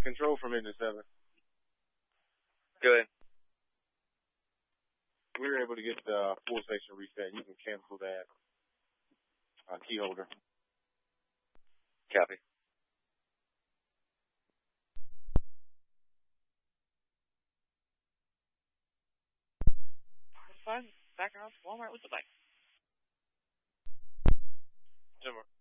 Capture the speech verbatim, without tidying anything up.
control from engine seven. Good. We were able to get the full section reset. You can cancel that uh, key holder. Copy. Fine. Back off Walmart with the bike. Jimmer.